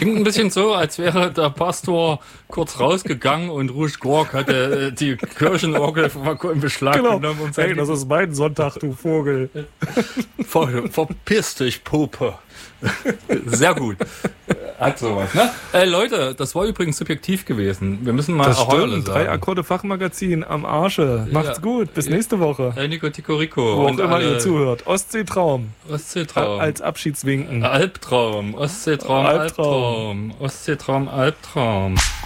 klingt ein bisschen so, als wäre der Pastor kurz rausgegangen und Rouge Gorg hatte die Kirchenorgel in Beschlag genommen. Und hey, das ist mein Sonntag, du Vogel. Verpiss dich, Puppe. Sehr gut. Hat sowas, ne? Leute, das war übrigens subjektiv gewesen. Wir müssen mal das Ahoi stimmt. sagen. 3 Akkorde Fachmagazin am Arsche. Macht's gut. Bis nächste Woche. Nico Ticorico. Wo auch immer ihr zuhört. Ostseetraum. Ostseetraum. Als Abschiedswinken. Albtraum. Ostseetraum, Albtraum. Ostseetraum, Albtraum.